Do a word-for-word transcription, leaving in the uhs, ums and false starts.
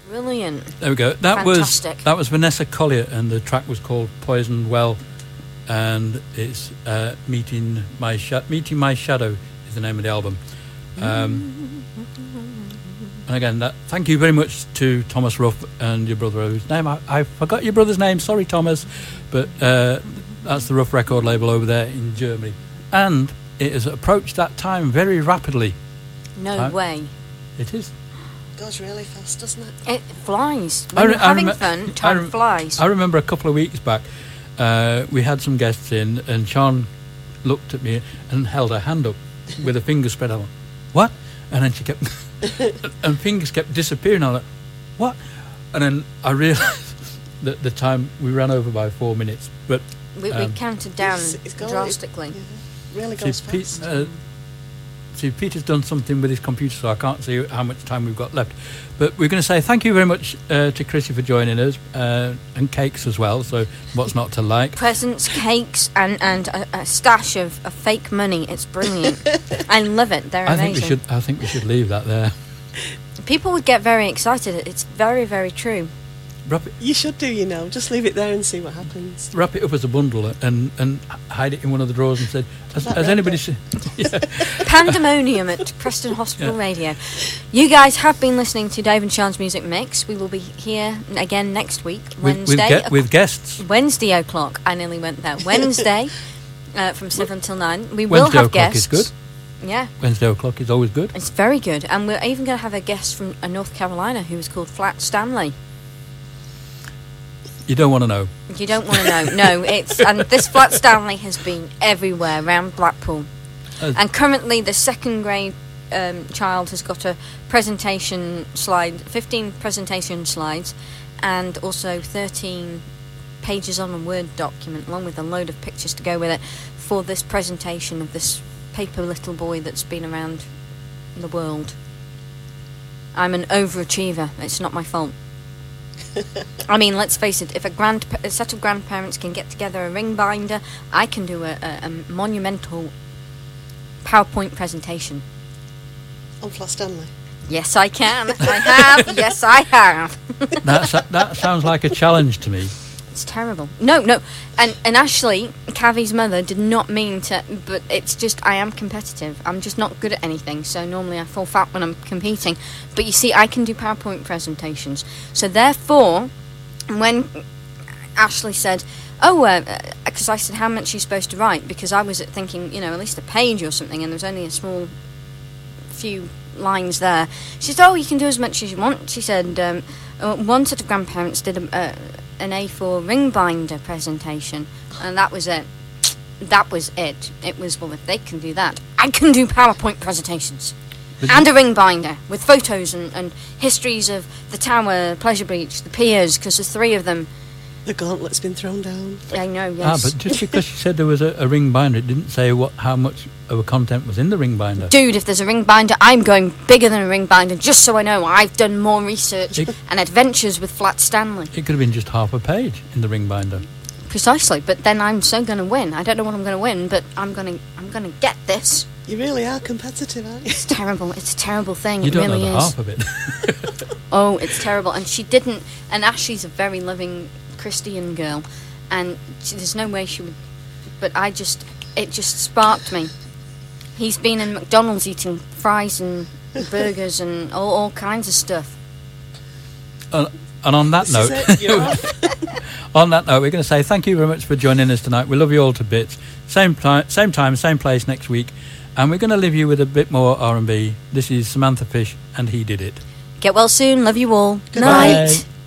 Brilliant. There we go. That Fantastic. was that was Vanessa Collier, and the track was called Poisoned Well, and it's uh, Meeting My Sha- Meeting My Shadow is the name of the album. Um, and again, that, thank you very much to Thomas Ruff and your brother, whose name I, I forgot your brother's name. Sorry, Thomas, but uh, that's the Ruff record label over there in Germany, and it has approached that time very rapidly. No I, way. It is. It goes really fast, doesn't it? It flies. I When re- you're I having rem- fun, time I rem- flies. I remember a couple of weeks back, uh, we had some guests in, and Sean looked at me and held her hand up with her fingers spread out. What? And then she kept, and fingers kept disappearing. I was like, what? And then I realised that the time we ran over by four minutes. But we, um, we counted down It's- it's going- drastically. Yeah, really see, goes Pete, fast. uh, see, Peter's done something with his computer, so I can't see how much time we've got left. But we're going to say thank you very much uh, to Chrissy for joining us, uh, and cakes as well. So what's not to like? Presents, cakes, and, and a, a stash of, of fake money. It's brilliant. I love it. They're I amazing. think we should. I think we should leave that there. People would get very excited. It's very, very true. Wrap it, You should do, you know. Just leave it there and see what happens. wrap it up as a bundle and and hide it in one of the drawers and said, "Has, has anybody seen?" Yeah. Pandemonium at Preston Hospital Yeah. Radio. You guys have been listening to Dave and Sean's Music Mix. We will be here again next week, With, Wednesday. with, ge- with guests. Wednesday o'clock. I nearly went there. Wednesday uh, from seven till nine. We will Wednesday have o'clock guests. is good. Yeah, Wednesday o'clock is always good. it's very good. And we're even going to have a guest from uh, North Carolina who is called Flat Stanley. You don't want to know. You don't want to know. No, it's and this Flat Stanley has been everywhere around Blackpool. Uh, And currently, the second grade um, child has got a presentation slide, fifteen presentation slides, and also thirteen pages on a Word document, along with a load of pictures to go with it, for this presentation of this paper little boy that's been around the world. I'm an overachiever. It's not my fault. I mean, let's face it, if a, grand, a set of grandparents can get together a ring binder, I can do a, a, a monumental PowerPoint presentation. On Flat Stanley. Yes, I can. I have. Yes, I have. That's, that sounds like a challenge to me. It's terrible. No, no. And and Ashley, Cavi's mother, did not mean to, but it's just, I am competitive. I'm just not good at anything, so normally I fall fat when I'm competing. But you see, I can do PowerPoint presentations. So therefore, when Ashley said, oh, because uh, I said, how much are you supposed to write? Because I was thinking, you know, at least a page or something, and there was only a small few lines there. She said, oh, you can do as much as you want. She said, um, uh, one set of grandparents did a... Uh, an A four ring binder presentation, and that was it. That was it. It was, well, if they can do that, I can do PowerPoint presentations. But and a ring binder with photos and, and histories of the tower, Pleasure Beach, the piers, because there's three of them. The gauntlet's been thrown down. I know, Ah, yes. but just because she said there was a, a ring binder, it didn't say what how much of a content was in the ring binder. Dude, if there's a ring binder, I'm going bigger than a ring binder, just so I know I've done more research It- and adventures with Flat Stanley. It could have been just half a page in the ring binder. Precisely, but then I'm so going to win. I don't know what I'm going to win, but I'm going to I'm going to get this. You really are competitive, aren't you? It's terrible. It's a terrible thing. You it don't really know the is. half of it. Oh, it's terrible. And she didn't. And Ashley's a very loving Christian girl, and she, there's no way she would. But I just, it just sparked me. He's been in McDonald's eating fries and burgers and all, all kinds of stuff. Uh, and on that This note, is it, you're off. on that note, we're going to say thank you very much for joining us tonight. We love you all to bits. Same time, same time, same place next week, and we're going to leave you with a bit more R and B. This is Samantha Fish, and He Did It. Get well soon. Love you all. Goodbye. Night.